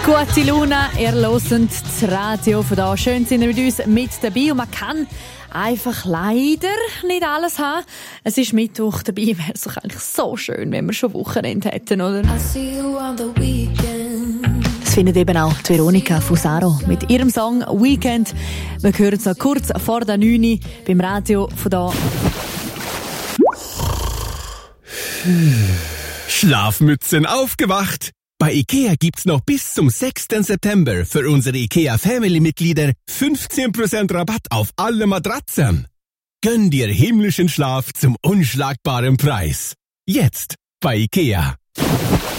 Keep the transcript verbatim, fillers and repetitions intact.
Gute Laune, ihr hört das Radio von da. Schön sind ihr mit uns mit dabei und man kann einfach leider nicht alles haben. Es ist Mittwoch, dabei wäre es doch eigentlich so schön, wenn wir schon Wochenende hätten, oder? Das findet eben auch die Veronika Fusaro mit ihrem Song «Weekend». Wir hören es noch kurz vor der neun beim Radio von da. Schlafmützen aufgewacht! Bei IKEA gibt's noch bis zum sechsten September für unsere IKEA Family-Mitglieder fünfzehn Prozent Rabatt auf alle Matratzen. Gönn dir himmlischen Schlaf zum unschlagbaren Preis. Jetzt bei IKEA.